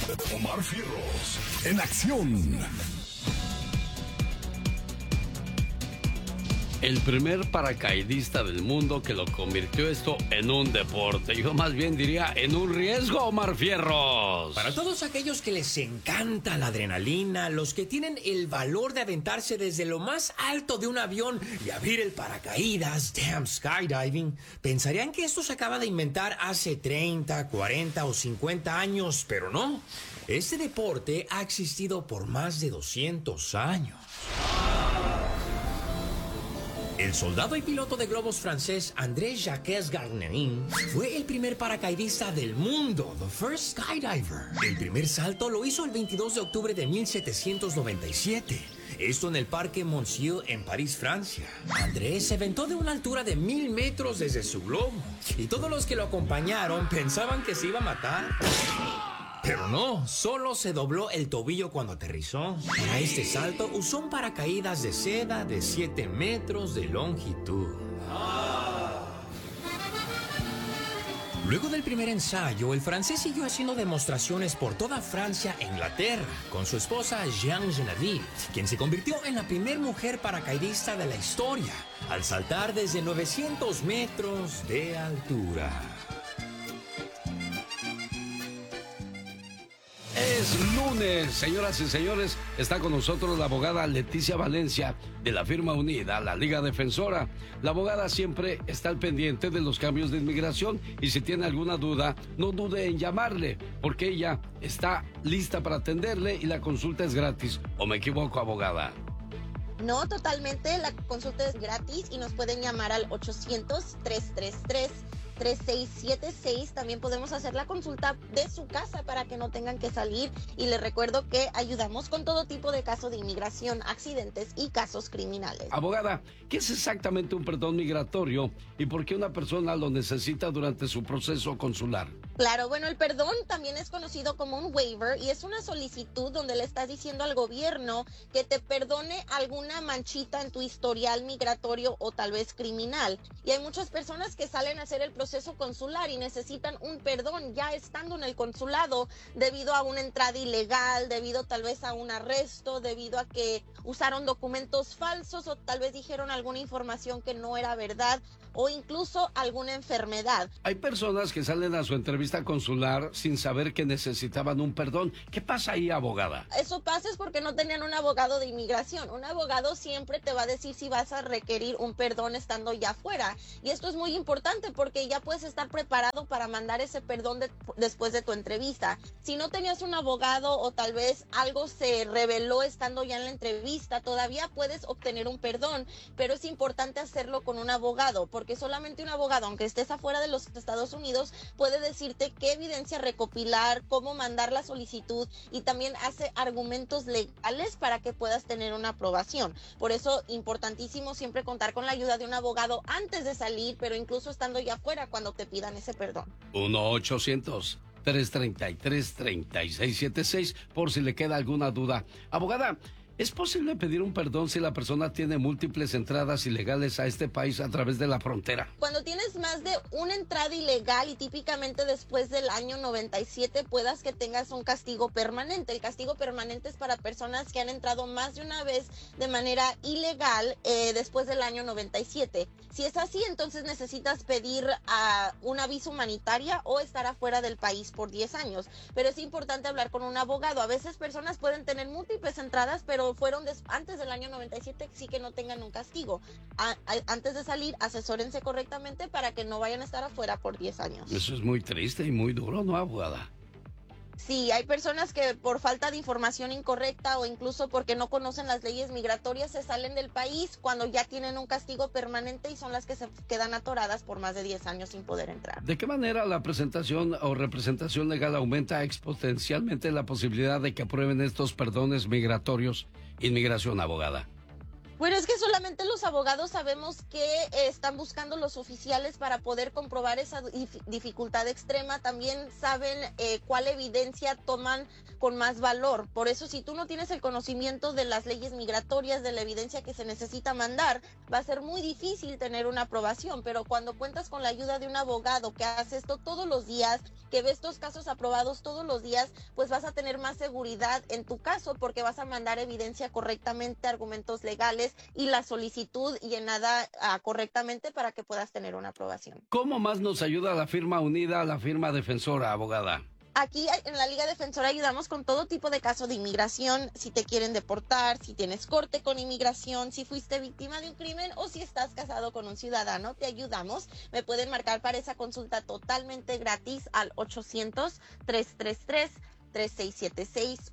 Omar Fierros, en acción. El primer paracaidista del mundo que lo convirtió esto en un deporte. Yo más bien diría en un riesgo, Omar Fierros. Para todos aquellos que les encanta la adrenalina, los que tienen el valor de aventarse desde lo más alto de un avión y abrir el paracaídas, skydiving, pensarían que esto se acaba de inventar hace 30, 40 o 50 años, pero no. Este deporte ha existido por más de 200 años. El soldado y piloto de globos francés André-Jacques Garnerin fue el primer paracaidista del mundo, the first skydiver. El primer salto lo hizo el 22 de octubre de 1797. Esto en el Parque Monceau en París, Francia. André se aventó de una altura de 1000 metros desde su globo. Y todos los que lo acompañaron pensaban que se iba a matar. Pero no, solo se dobló el tobillo cuando aterrizó. Para este salto usó un paracaídas de seda de 7 metros de longitud. Luego del primer ensayo, el francés siguió haciendo demostraciones por toda Francia e Inglaterra con su esposa Jeanne Geneviève, quien se convirtió en la primera mujer paracaidista de la historia al saltar desde 900 metros de altura. Es lunes, señoras y señores, está con nosotros la abogada Leticia Valencia de la firma unida, la Liga Defensora. La abogada siempre está al pendiente de los cambios de inmigración y si tiene alguna duda, no dude en llamarle, porque ella está lista para atenderle y la consulta es gratis. ¿O me equivoco, abogada? No, totalmente, la consulta es gratis y nos pueden llamar al 800-333-3676. También podemos hacer la consulta de su casa para que no tengan que salir. Y les recuerdo que ayudamos con todo tipo de casos de inmigración, accidentes y casos criminales. Abogada, ¿qué es exactamente un perdón migratorio y por qué una persona lo necesita durante su proceso consular? Claro, bueno, el perdón también es conocido como un waiver y es una solicitud donde le estás diciendo al gobierno que te perdone alguna manchita en tu historial migratorio o tal vez criminal. Y hay muchas personas que salen a hacer el proceso consular y necesitan un perdón ya estando en el consulado debido a una entrada ilegal, debido tal vez a un arresto, debido a que usaron documentos falsos o tal vez dijeron alguna información que no era verdad o incluso alguna enfermedad. Hay personas que salen a su entrevista consular sin saber que necesitaban un perdón. ¿Qué pasa ahí, abogada? Eso pasa es porque no tenían un abogado de inmigración. Un abogado siempre te va a decir si vas a requerir un perdón estando ya afuera. Y esto es muy importante porque ya puedes estar preparado para mandar ese perdón después de tu entrevista. Si no tenías un abogado o tal vez algo se reveló estando ya en la entrevista, todavía puedes obtener un perdón, pero es importante hacerlo con un abogado, porque solamente un abogado, aunque estés afuera de los Estados Unidos, puede decirte qué evidencia recopilar, cómo mandar la solicitud y también hace argumentos legales para que puedas tener una aprobación. Por eso, importantísimo siempre contar con la ayuda de un abogado antes de salir, pero incluso estando ya afuera cuando te pidan ese perdón. 1-800-333-3676 por si le queda alguna duda. Abogada, ¿es posible pedir un perdón si la persona tiene múltiples entradas ilegales a este país a través de la frontera? Cuando tienes más de una entrada ilegal y típicamente después del año 97 puedas que tengas un castigo permanente. El castigo permanente es para personas que han entrado más de una vez de manera ilegal después del año 97. Si es así, entonces necesitas pedir una visa humanitaria o estar afuera del país por 10 años. Pero es importante hablar con un abogado. A veces personas pueden tener múltiples entradas, pero fueron antes del año 97, sí que no tengan un castigo. Antes de salir, asesórense correctamente para que no vayan a estar afuera por 10 años. Eso es muy triste y muy duro, ¿no, abogada? Sí, hay personas que por falta de información incorrecta o incluso porque no conocen las leyes migratorias se salen del país cuando ya tienen un castigo permanente y son las que se quedan atoradas por más de 10 años sin poder entrar. ¿De qué manera la presentación o representación legal aumenta exponencialmente la posibilidad de que aprueben estos perdones migratorios? Inmigración, abogada. Bueno, es que solamente los abogados sabemos qué están buscando los oficiales para poder comprobar esa dificultad extrema. También saben cuál evidencia toman con más valor. Por eso, si tú no tienes el conocimiento de las leyes migratorias, de la evidencia que se necesita mandar, va a ser muy difícil tener una aprobación. Pero cuando cuentas con la ayuda de un abogado que hace esto todos los días, que ve estos casos aprobados todos los días, pues vas a tener más seguridad en tu caso, porque vas a mandar evidencia correctamente, argumentos legales y la solicitud llenada correctamente para que puedas tener una aprobación. ¿Cómo más nos ayuda la firma unida, la firma defensora, abogada? Aquí en la Liga Defensora ayudamos con todo tipo de caso de inmigración, si te quieren deportar, si tienes corte con inmigración, si fuiste víctima de un crimen o si estás casado con un ciudadano, te ayudamos. Me pueden marcar para esa consulta totalmente gratis al 800-333-3676,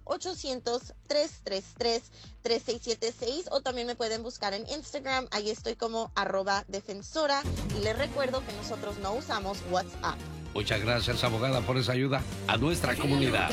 800-333-3676, o también me pueden buscar en Instagram, ahí estoy como @defensora, y les recuerdo que nosotros no usamos WhatsApp. Muchas gracias, abogada, por esa ayuda a nuestra comunidad.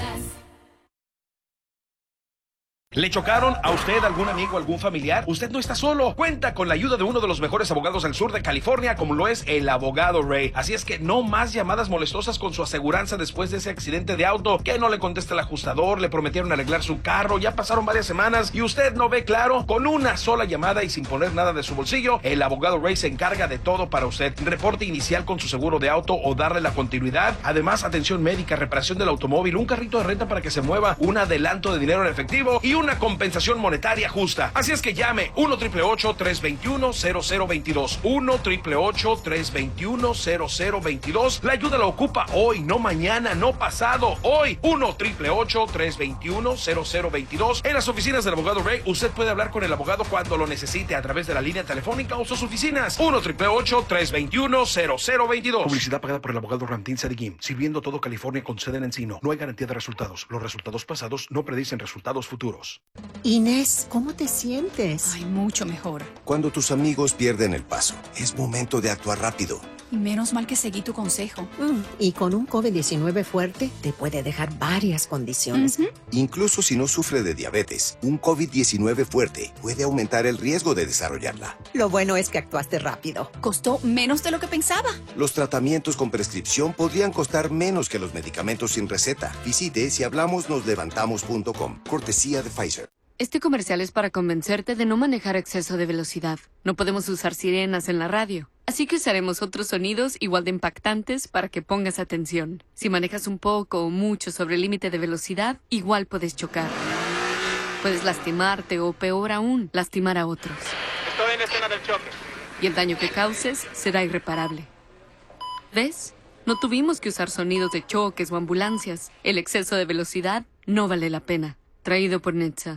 ¿Le chocaron a usted, algún amigo, algún familiar? Usted no está solo. Cuenta con la ayuda de uno de los mejores abogados del sur de California, como lo es el abogado Ray. Así es que no más llamadas molestosas con su aseguranza después de ese accidente de auto, que no le contesta el ajustador, le prometieron arreglar su carro, ya pasaron varias semanas y usted no ve claro. Con una sola llamada y sin poner nada de su bolsillo, el abogado Ray se encarga de todo para usted. Reporte inicial con su seguro de auto o darle la continuidad. Además, atención médica, reparación del automóvil, un carrito de renta para que se mueva, un adelanto de dinero en efectivo y una compensación monetaria justa. Así es que llame 1-888-321-0022. 1-888-321-0022. La ayuda la ocupa hoy, no mañana, no pasado, hoy. 1-888-321-0022. En las oficinas del abogado Ray, usted puede hablar con el abogado cuando lo necesite a través de la línea telefónica o sus oficinas. 1-888-321-0022. Publicidad pagada por el abogado Ramtín Sarigim, sirviendo todo California con sede en Encino. No hay garantía de resultados. Los resultados pasados no predicen resultados futuros. Inés, ¿cómo te sientes? Ay, mucho mejor. Cuando tus amigos pierden el paso, es momento de actuar rápido. Y menos mal que seguí tu consejo. Y con un COVID-19 fuerte, te puede dejar varias condiciones. Incluso si no sufre de diabetes, un COVID-19 fuerte puede aumentar el riesgo de desarrollarla. Lo bueno es que actuaste rápido. Costó menos de lo que pensaba. Los tratamientos con prescripción podrían costar menos que los medicamentos sin receta. Visite sihablamosnoslevantamos.com. Cortesía de Pfizer. Este comercial es para convencerte de no manejar a exceso de velocidad. No podemos usar sirenas en la radio, así que usaremos otros sonidos igual de impactantes para que pongas atención. Si manejas un poco o mucho sobre el límite de velocidad, igual puedes chocar. Puedes lastimarte o, peor aún, lastimar a otros. Estoy en la escena del choque. Y el daño que causes será irreparable. ¿Ves? No tuvimos que usar sonidos de choques o ambulancias. El exceso de velocidad no vale la pena. Traído por Netza.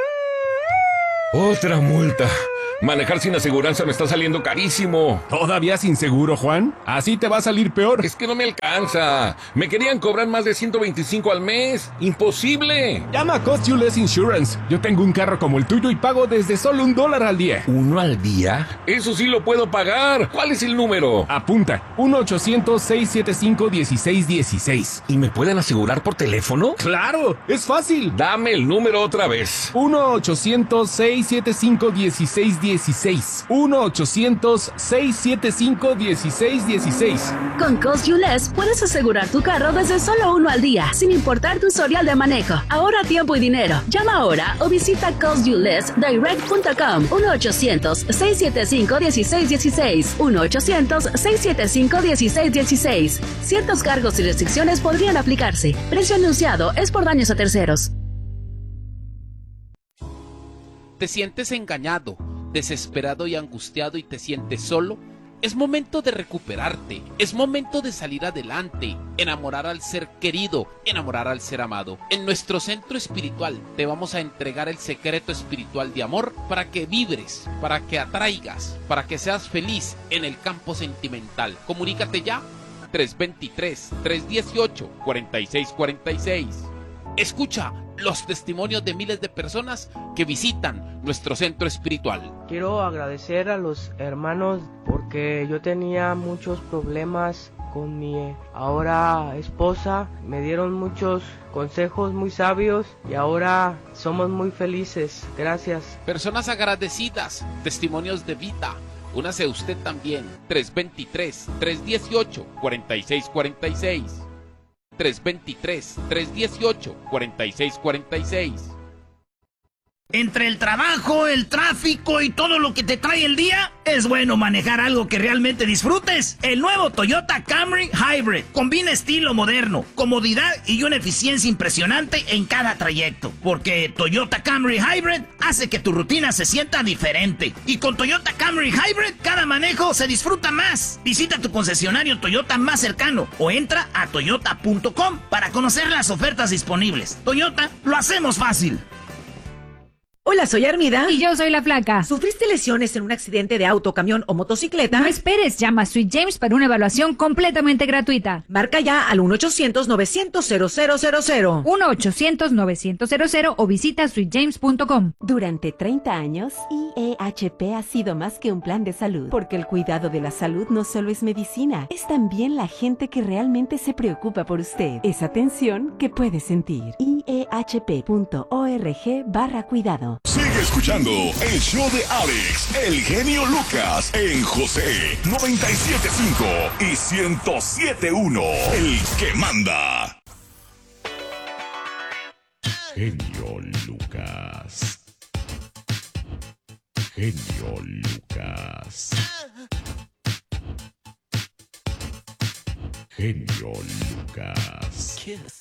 Otra multa. Manejar sin aseguranza me está saliendo carísimo. ¿Todavía sin seguro, Juan? Así te va a salir peor. Es que no me alcanza. Me querían cobrar más de 125 al mes. ¡Imposible! Llama a Cost You Less Insurance. Yo tengo un carro como el tuyo y pago desde solo $1 al día. ¿1 al día? Eso sí lo puedo pagar. ¿Cuál es el número? Apunta. 1-800-675-1616. ¿Y me pueden asegurar por teléfono? ¡Claro! ¡Es fácil! Dame el número otra vez. 1-800-675-1616. 1-800-675-1616. Con Cost You Less puedes asegurar tu carro desde solo $1 al día, sin importar tu historial de manejo. Ahorra tiempo y dinero. Llama ahora o visita costyouLessDirect.com. 1-800-675-1616. 1-800-675-1616. Ciertos cargos y restricciones podrían aplicarse. Precio anunciado es por daños a terceros. ¿Te sientes engañado, desesperado y angustiado y te sientes solo? Es momento de recuperarte, es momento de salir adelante, enamorar al ser querido, enamorar al ser amado. En nuestro centro espiritual te vamos a entregar el secreto espiritual de amor para que vibres, para que atraigas, para que seas feliz en el campo sentimental. Comunícate ya, 323-318-4646. Escucha los testimonios de miles de personas que visitan nuestro centro espiritual. Quiero agradecer a los hermanos porque yo tenía muchos problemas con mi ahora esposa. Me dieron muchos consejos muy sabios y ahora somos muy felices. Gracias. Personas agradecidas, testimonios de vida. Únase usted también. 323-318-4646. 323-318-4646. Entre el trabajo, el tráfico y todo lo que te trae el día, es bueno manejar algo que realmente disfrutes. El nuevo Toyota Camry Hybrid combina estilo moderno, comodidad y una eficiencia impresionante en cada trayecto. Porque Toyota Camry Hybrid hace que tu rutina se sienta diferente. Y con Toyota Camry Hybrid, cada manejo se disfruta más. Visita tu concesionario Toyota más cercano o entra a toyota.com para conocer las ofertas disponibles. Toyota, lo hacemos fácil. Hola, soy Armida. Y yo soy la Flaca. ¿Sufriste lesiones en un accidente de auto, camión o motocicleta? No esperes, llama a Sweet James para una evaluación completamente gratuita. Marca ya al 1-800-900-0000. 1-800-900-0000 o visita sweetjames.com. Durante 30 años, IEHP ha sido más que un plan de salud, porque el cuidado de la salud no solo es medicina, es también la gente que realmente se preocupa por usted. Es atención que puede sentir. IEHP.org/cuidado. Sigue escuchando el show de Alex, el genio Lucas, en José 97.5 y 107.1, el que manda. Genio Lucas. Genio Lucas. Genio Lucas. Kiss.